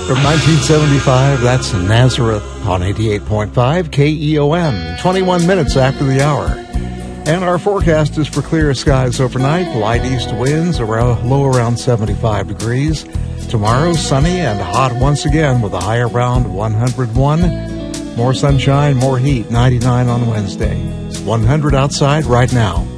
From 1975, that's Nazareth on 88.5 KEOM, 21 minutes after the hour. And our forecast is for clear skies overnight, light east winds, low around 75 degrees. Tomorrow, sunny and hot once again with a high around 101. More sunshine, more heat, 99 on Wednesday. 100 outside right now.